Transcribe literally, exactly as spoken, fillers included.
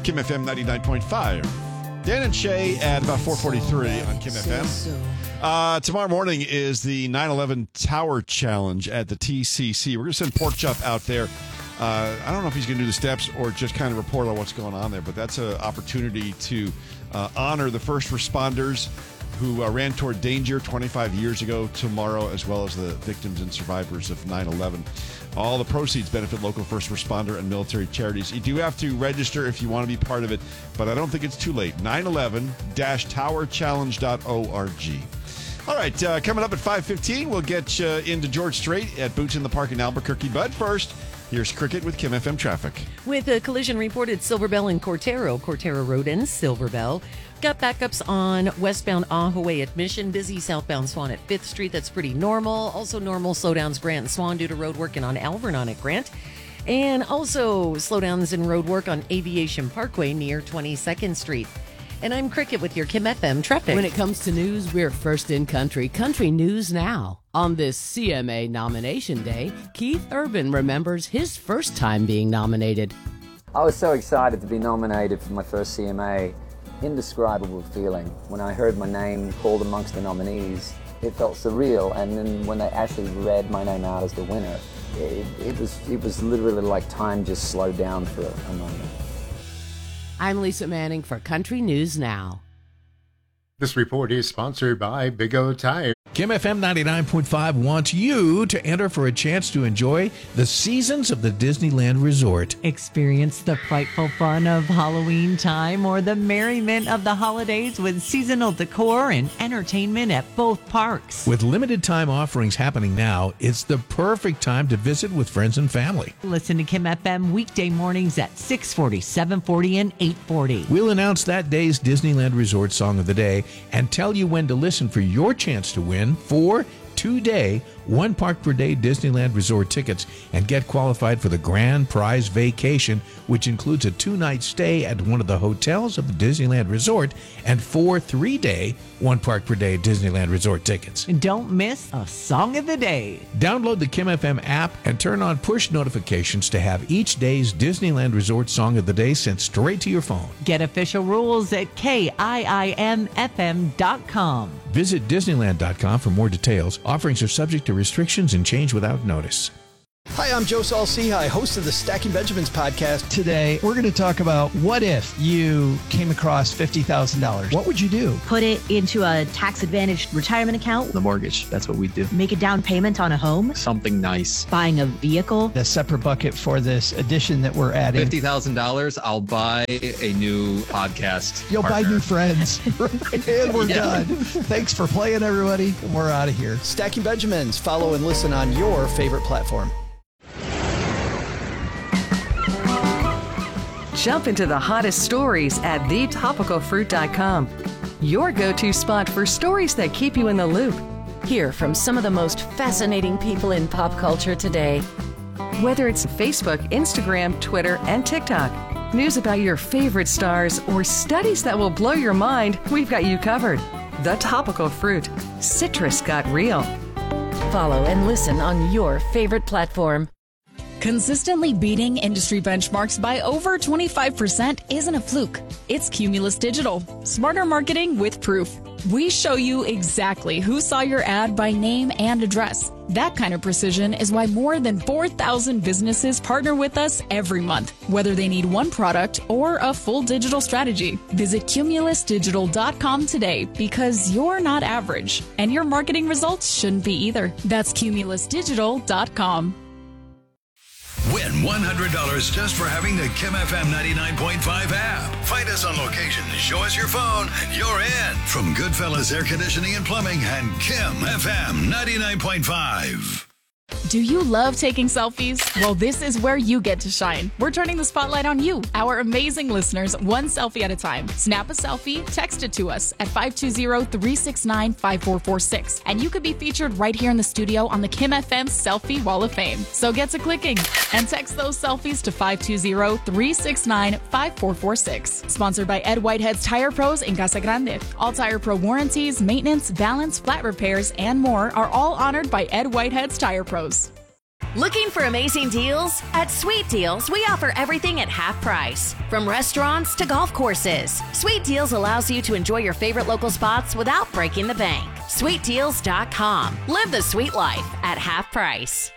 Kim F M ninety-nine point five. Dan and Shay at about four forty-three on Kim F M. Uh, tomorrow morning is the nine eleven Tower Challenge at the T C C. We're going to send Pork Chop out there. Uh, I don't know if he's going to do the steps or just kind of report on what's going on there, but that's an opportunity to uh, honor the first responders who uh, ran toward danger twenty-five years ago tomorrow, as well as the victims and survivors of nine eleven. All the proceeds benefit local first responder and military charities. You do have to register if you want to be part of it, but I don't think it's too late. nine eleven tower challenge dot org. All right, uh, coming up at five fifteen, we'll get uh, into George Strait at Boots in the Park in Albuquerque. But first, here's Cricket with Kim F M traffic. With a collision reported Silverbell and Cortero, Cortero Road and Silverbell. Got backups on westbound Ahaway at Mission, busy southbound Swan at fifth Street. That's pretty normal. Also normal slowdowns Grant and Swan due to road work and on Alvernon at Grant. And also slowdowns in road work on Aviation Parkway near twenty-second Street. And I'm Cricket with your Kim F M traffic. When it comes to news, we're first in country. Country News Now. On this C M A nomination day, Keith Urban remembers his first time being nominated. I was so excited to be nominated for my first C M A. Indescribable feeling. When I heard my name called amongst the nominees, it felt surreal. And then when they actually read my name out as the winner, it, it was it was literally like time just slowed down for a moment. I'm Lisa Manning for Country News Now. This report is sponsored by Big O Tire. Kim F M ninety-nine point five wants you to enter for a chance to enjoy the seasons of the Disneyland Resort. Experience the frightful fun of Halloween time or the merriment of the holidays with seasonal decor and entertainment at both parks. With limited time offerings happening now, it's the perfect time to visit with friends and family. Listen to Kim F M weekday mornings at six forty, seven forty, and eight forty. We'll announce that day's Disneyland Resort Song of the Day and tell you when to listen for your chance to win four two-day, one park per day Disneyland Resort tickets and get qualified for the grand prize vacation, which includes a two-night stay at one of the hotels of the Disneyland Resort and four three-day, one park per day Disneyland Resort tickets. Don't miss a Song of the Day. Download the Kim F M app and turn on push notifications to have each day's Disneyland Resort Song of the Day sent straight to your phone. Get official rules at K I I M F M dot com. Visit Disneyland dot com for more details. Offerings are subject to restrictions and change without notice. Hi, I'm Joe Saul-Sehy, host of the Stacking Benjamins podcast. Today, we're going to talk about what if you came across fifty thousand dollars. What would you do? Put it into a tax-advantaged retirement account. The mortgage, that's what we do. Make a down payment on a home. Something nice. Buying a vehicle. A separate bucket for this addition that we're adding. fifty thousand dollars, I'll buy a new podcast You'll partner. buy new friends. And we're yeah. done. Thanks for playing, everybody. We're out of here. Stacking Benjamins. Follow and listen on your favorite platform. Jump into the hottest stories at the topical fruit dot com. Your go-to spot for stories that keep you in the loop. Hear from some of the most fascinating people in pop culture today. Whether it's Facebook, Instagram, Twitter, and TikTok, news about your favorite stars, or studies that will blow your mind, we've got you covered. The Topical Fruit. Citrus got real. Follow and listen on your favorite platform. Consistently beating industry benchmarks by over twenty-five percent isn't a fluke. It's Cumulus Digital. Smarter marketing with proof. We show you exactly who saw your ad by name and address. That kind of precision is why more than four thousand businesses partner with us every month, whether they need one product or a full digital strategy. Visit cumulus digital dot com today because you're not average, and your marketing results shouldn't be either. That's cumulus digital dot com. Win one hundred dollars just for having the Kim F M ninety-nine point five app. Find us on location, show us your phone, and you're in. From Goodfellas Air Conditioning and Plumbing and Kim F M ninety-nine point five. Do you love taking selfies? Well, this is where you get to shine. We're turning the spotlight on you, our amazing listeners, one selfie at a time. Snap a selfie, text it to us at five two zero, three six nine, five four four six, and you could be featured right here in the studio on the Kim F M Selfie Wall of Fame. So get to clicking and text those selfies to five two zero, three six nine, five four four six. Sponsored by Ed Whitehead's Tire Pros in Casa Grande. All Tire Pro warranties, maintenance, balance, flat repairs, and more are all honored by Ed Whitehead's Tire Pros. Looking for amazing deals? At Sweet Deals, we offer everything at half price. From restaurants to golf courses, Sweet Deals allows you to enjoy your favorite local spots without breaking the bank. sweet deals dot com. Live the sweet life at half price.